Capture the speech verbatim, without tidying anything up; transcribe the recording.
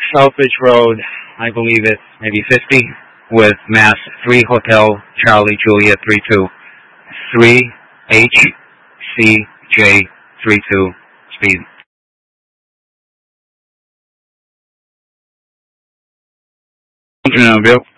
Southbridge Road, I believe it's maybe fifty, with Mass three Hotel Charlie Julia three two, three H C J three two, speed. Bill.